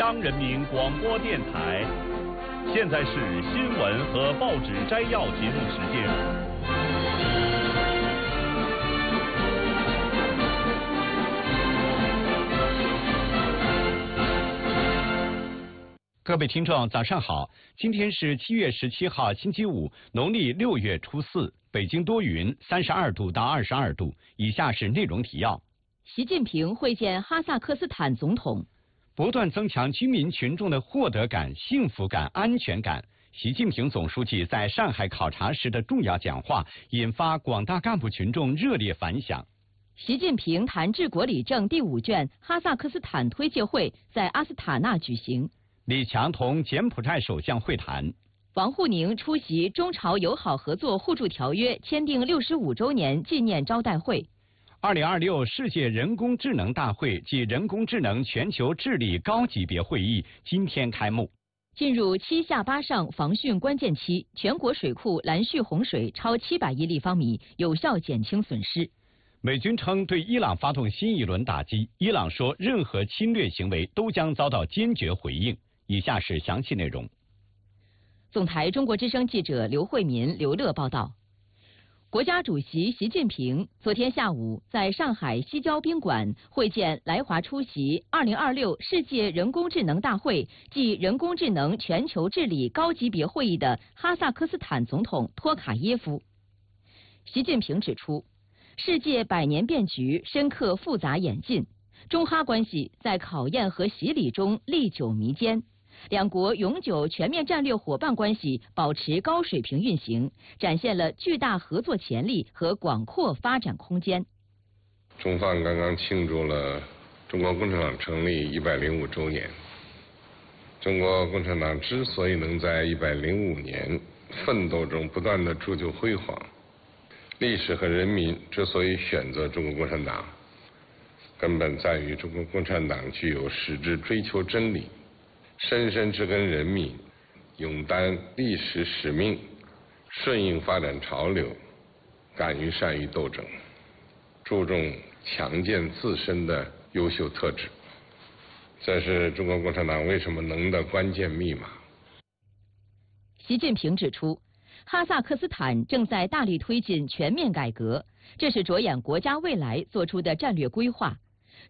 央人民广播电台。现在是新闻和报纸摘要节目时间。 各位听众，早上好！今天是7月17号，星期五，农历6月初4，北京多云，32度到22度。以下是内容提要： 习近平会见哈萨克斯坦总统， 不断增强居民群众的获得感、幸福感、安全感。习近平总书记在上海考察时的重要讲话，引发广大干部群众热烈反响。 习近平谈治国理政第5卷哈萨克斯坦推介会在阿斯塔纳举行。 李强同柬埔寨首相会谈。 王沪宁出席中朝友好合作互助条约签订65周年纪念招待会。 2026世界人工智能大会暨人工智能全球治理高级别会议今天开幕。 进入7下8上防汛关键期，全国水库拦蓄洪水超700亿立方米，有效减轻损失。 美军称对伊朗发动新一轮打击，伊朗说任何侵略行为都将遭到坚决回应。以下是详细内容。 总台中国之声记者刘慧民、刘乐报道。国家主席习近平昨天下午在上海西郊宾馆会见来华出席2026世界人工智能大会暨人工智能全球治理高级别会议的哈萨克斯坦总统托卡耶夫。习近平指出，世界百年变局深刻复杂演进，中哈关系在考验和洗礼中历久弥坚。两国永久全面战略伙伴关系保持高水平运行，展现了巨大合作潜力和广阔发展空间。 中方刚刚庆祝了中国共产党成立105周年。中国共产党之所以能在105年奋斗中不断地铸就辉煌，历史和人民之所以选择中国共产党，根本在于中国共产党具有矢志追求真理、深深植根人民、勇担历史使命、顺应发展潮流、敢于善于斗争、注重强健自身的优秀特质。这是中国共产党为什么能的关键密码。 习近平指出，哈萨克斯坦正在大力推进全面改革，这是着眼国家未来做出的战略规划，